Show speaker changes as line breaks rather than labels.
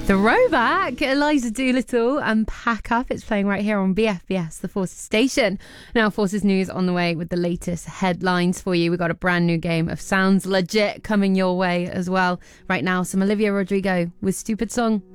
Throwback, Eliza Doolittle and Pack Up. It's playing right here on BFBS, the Forces station. Now, Forces News on the way with the latest headlines for you. We've got a brand new game of Sounds Legit coming your way as well. Right now, some Olivia Rodrigo with Stupid Song.